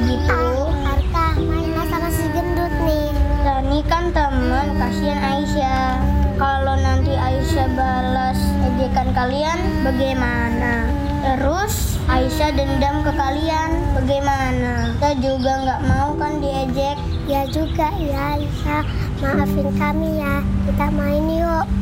gitu. Arka, mainlah sama si gendut nih. Rani kan teman, kasihan Aisyah. Kalau nanti Aisyah balas ejekan kalian, bagaimana? Terus Aisyah dendam ke kalian, bagaimana? Kita juga nggak mau kan diejek. Ya juga ya Aisyah, maafin kami ya. Kita main yuk.